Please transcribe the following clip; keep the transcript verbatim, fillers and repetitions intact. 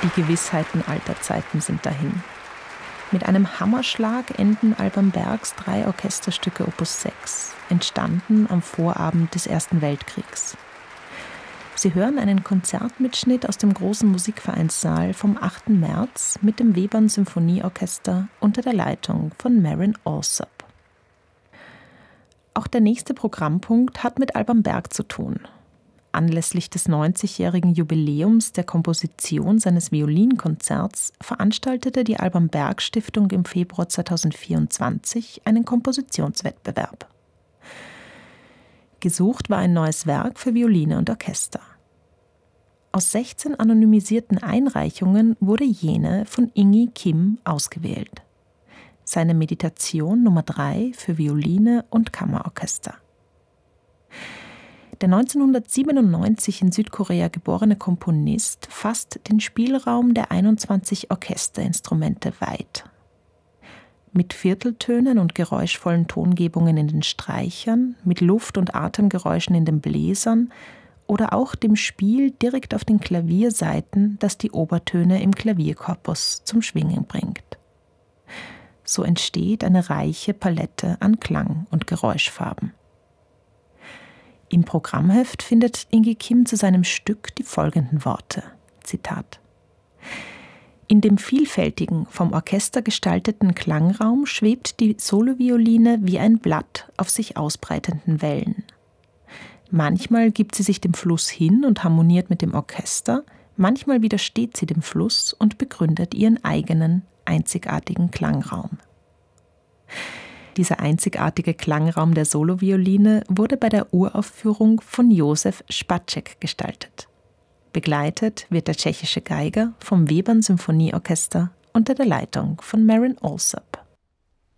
Die Gewissheiten alter Zeiten sind dahin. Mit einem Hammerschlag enden Alban Bergs drei Orchesterstücke Opus sechs, entstanden am Vorabend des Ersten Weltkriegs. Sie hören einen Konzertmitschnitt aus dem großen Musikvereinssaal vom achten März mit dem Webern Symphonieorchester unter der Leitung von Marin Alsop. Auch der nächste Programmpunkt hat mit Alban Berg zu tun. Anlässlich des neunzigjährigen Jubiläums der Komposition seines Violinkonzerts veranstaltete die Alban Berg Stiftung im Februar zweitausendvierundzwanzig einen Kompositionswettbewerb. Gesucht war ein neues Werk für Violine und Orchester. Aus sechzehn anonymisierten Einreichungen wurde jene von Ingi Kim ausgewählt. Seine Meditation Nummer drei für Violine und Kammerorchester. Der neunzehnhundertsiebenundneunzig in Südkorea geborene Komponist fasst den Spielraum der einundzwanzig Orchesterinstrumente weit. Mit Vierteltönen und geräuschvollen Tongebungen in den Streichern, mit Luft- und Atemgeräuschen in den Bläsern oder auch dem Spiel direkt auf den Klaviersaiten, das die Obertöne im Klavierkorpus zum Schwingen bringt. So entsteht eine reiche Palette an Klang- und Geräuschfarben. Im Programmheft findet Ingi Kim zu seinem Stück die folgenden Worte, Zitat: In dem vielfältigen, vom Orchester gestalteten Klangraum schwebt die Solovioline wie ein Blatt auf sich ausbreitenden Wellen. Manchmal gibt sie sich dem Fluss hin und harmoniert mit dem Orchester, manchmal widersteht sie dem Fluss und begründet ihren eigenen, einzigartigen Klangraum. Dieser einzigartige Klangraum der Solovioline wurde bei der Uraufführung von Josef Spacek gestaltet. Begleitet wird der tschechische Geiger vom Webern Symphonieorchester unter der Leitung von Marin Alsop.